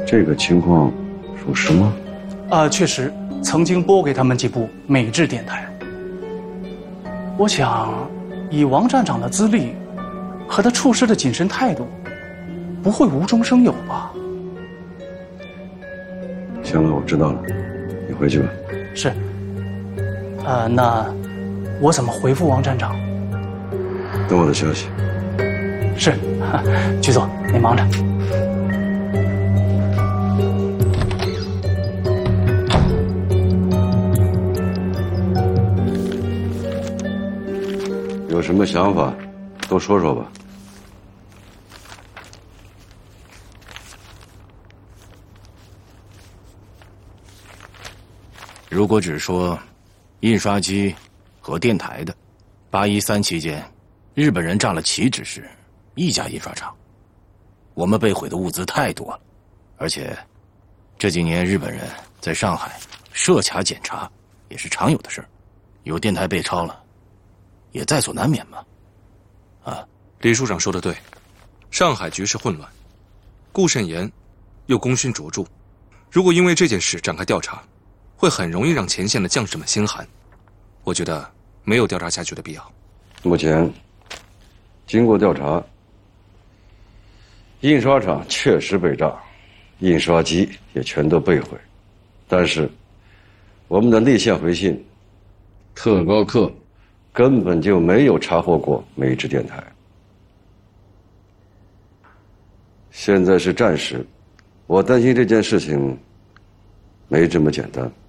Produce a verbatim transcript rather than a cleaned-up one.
这个情况属实吗？ 啊，确实曾经拨给他们几部美制电台。我想，以王站长的资历和他处事的谨慎态度，不会无中生有吧？ 行了，我知道了，你回去吧。 是。呃，那我怎么回复王站长？ 等我的消息。 是，局座，您忙着。 有什么想法，都说说吧。 如果只说印刷机和电台的，八一三期间，日本人占了岂止是一家印刷厂，我们被毁的物资太多了，而且这几年日本人在上海设卡检查也是常有的事儿，有电台被抄了，也在所难免嘛。啊， 李处长说的对，上海局势混乱，顾慎言又功勋卓著，如果因为这件事展开调查，会很容易让前线的将士们心寒。我觉得没有调查下去的必要。 目前经过调查，印刷厂确实被炸，印刷机也全都被毁，但是我们的内线回信特高课根本就没有查获过美制电台。现在是战时，我担心这件事情没这么简单。